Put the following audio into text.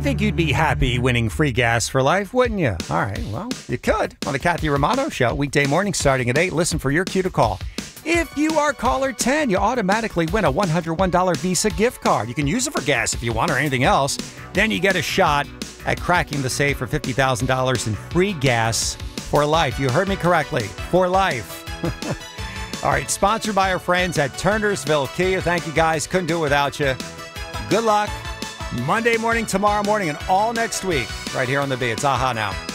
think you'd be happy winning free gas for life, wouldn't you? All right, well, you could on the Kathy Romano Show, weekday morning starting at 8. Listen for your cue to call. If you are caller 10, you automatically win a $101 Visa gift card. You can use it for gas if you want or anything else. Then you get a shot at cracking the safe for $50,000 in free gas for life. You heard me correctly, for life. All right, sponsored by our friends at Turnersville Kia. Thank you, guys. Couldn't do it without you. Good luck. Monday morning, tomorrow morning, and all next week right here on The Bee. It's AHA now.